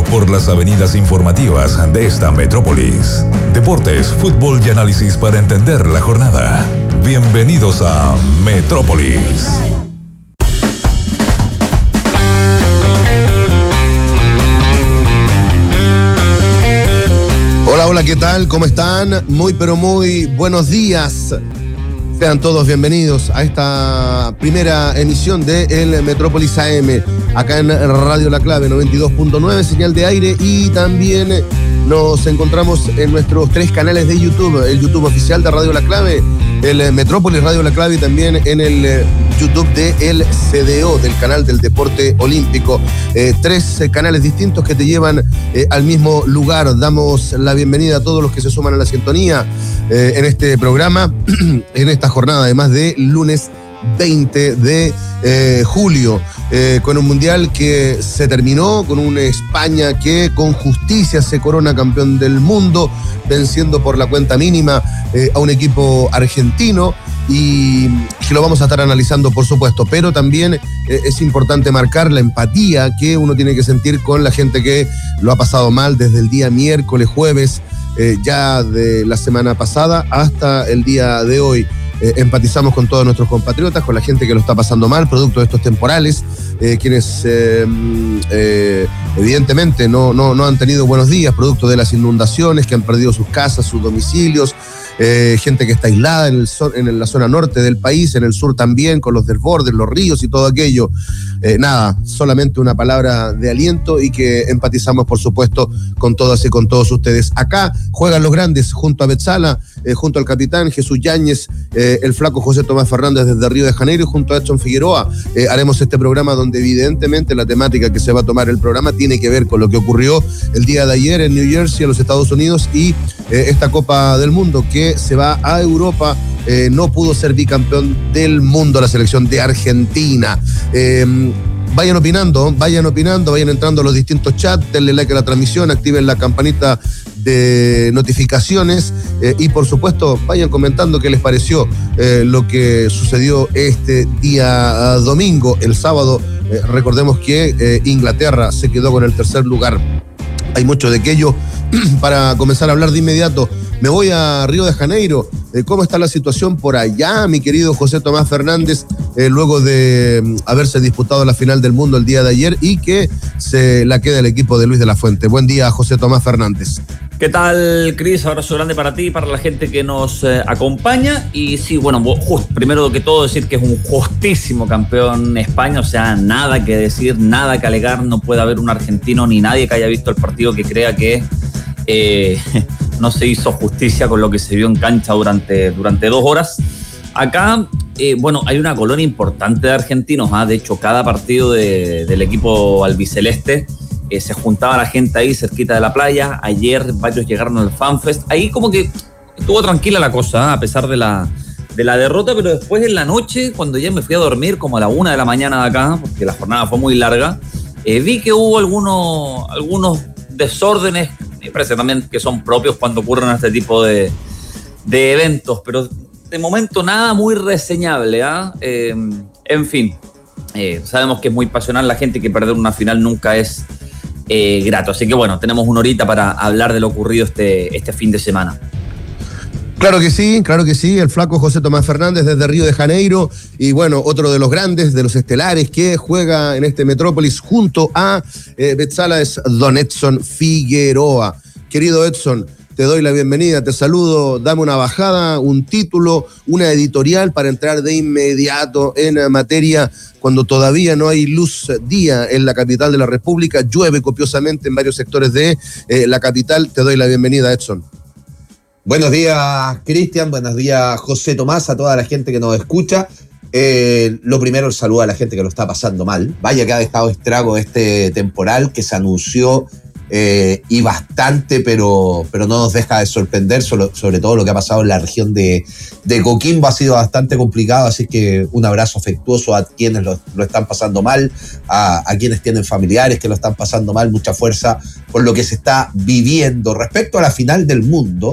por las avenidas informativas de esta metrópolis. Deportes, fútbol y análisis para entender la jornada. Bienvenidos a Metrópolis. Hola, ¿qué tal? ¿Cómo están? Muy buenos días. Sean todos bienvenidos a esta primera emisión de El Metrópolis AM, acá en Radio La Clave 92.9, señal de aire, y también nos encontramos en nuestros 3 canales de YouTube, el YouTube oficial de Radio La Clave, el Metrópolis Radio La Clave, y también en el YouTube de El CDO, del canal del deporte olímpico. 3 canales distintos que te llevan al mismo lugar. Damos la bienvenida a todos los que se suman a la sintonía en este programa, en esta jornada, además de lunes 20 de julio, con un mundial que se terminó, con una España que con justicia se corona campeón del mundo, venciendo por la cuenta mínima a un equipo argentino, y que lo vamos a estar analizando, por supuesto, pero también es importante marcar la empatía que uno tiene que sentir con la gente que lo ha pasado mal desde el día miércoles, jueves, ya de la semana pasada hasta el día de hoy. Empatizamos con todos nuestros compatriotas, con la gente que lo está pasando mal, producto de estos temporales, quienes evidentemente no han tenido buenos días, producto de las inundaciones, que han perdido sus casas, sus domicilios, gente que está aislada en la zona norte del país, en el sur también, con los desbordes, los ríos y todo aquello. Nada, solamente una palabra de aliento, y que empatizamos, por supuesto, con todas y con todos ustedes. Acá juegan los grandes, junto a Betzala, junto al capitán Jesús Yáñez, el flaco José Tomás Fernández desde Río de Janeiro, y junto a Edson Figueroa. Haremos este programa donde evidentemente la temática que se va a tomar el programa tiene que ver con lo que ocurrió el día de ayer en New Jersey, en los Estados Unidos, y esta Copa del Mundo que se va a Europa. No pudo ser bicampeón del mundo la selección de Argentina. Vayan opinando, vayan entrando a los distintos chats, denle like a la transmisión, activen la campanita de notificaciones, y por supuesto vayan comentando qué les pareció lo que sucedió este día domingo. El sábado, recordemos que Inglaterra se quedó con el tercer lugar. Hay mucho de aquello. Para comenzar a hablar de inmediato, me voy a Río de Janeiro. ¿Cómo está la situación por allá, mi querido José Tomás Fernández, luego de haberse disputado la final del mundo el día de ayer y que se la queda el equipo de Luis de la Fuente? Buen día, José Tomás Fernández. ¿Qué tal, Cris? Abrazo grande para ti y para la gente que nos acompaña. Y sí, bueno, primero que todo decir que es un justísimo campeón España, o sea, nada que decir, nada que alegar. No puede haber un argentino ni nadie que haya visto el partido que crea que no se hizo justicia con lo que se vio en cancha durante 2 horas. Acá, bueno, hay una colonia importante de argentinos, de hecho, cada partido del equipo albiceleste se juntaba la gente ahí cerquita de la playa. Ayer varios llegaron al FanFest. Ahí como que estuvo tranquila la cosa, a pesar de la derrota, pero después en la noche, cuando ya me fui a dormir como a la 1 de la mañana de acá, porque la jornada fue muy larga, vi que hubo algunos desórdenes, me parece también que son propios cuando ocurren este tipo de eventos, pero de momento nada muy reseñable. En fin, sabemos que es muy pasional la gente y que perder una final nunca es grato. Así que bueno, tenemos una horita para hablar de lo ocurrido este fin de semana. Claro que sí, el flaco José Tomás Fernández desde Río de Janeiro, y bueno, otro de los grandes, de los estelares que juega en este Metrópolis junto a Betzala, es don Edson Figueroa. Querido Edson, te doy la bienvenida, te saludo, dame una bajada, un título, una editorial para entrar de inmediato en materia cuando todavía no hay luz día en la capital de la República, llueve copiosamente en varios sectores de la capital. Te doy la bienvenida, Edson. Buenos días, Cristian, buenos días, José Tomás, a toda la gente que nos escucha. Lo primero, el saludo a la gente que lo está pasando mal. Vaya que ha dejado estrago este temporal que se anunció y bastante, pero no nos deja de sorprender, sobre todo lo que ha pasado en la región de Coquimbo. Ha sido bastante complicado, así que un abrazo afectuoso a quienes lo están pasando mal, a quienes tienen familiares que lo están pasando mal. Mucha fuerza por lo que se está viviendo. Respecto a la final del mundo,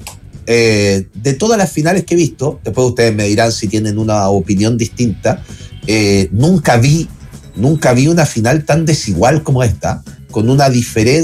de todas las finales que he visto, después ustedes me dirán si tienen una opinión distinta, nunca vi una final tan desigual como esta, con una diferencia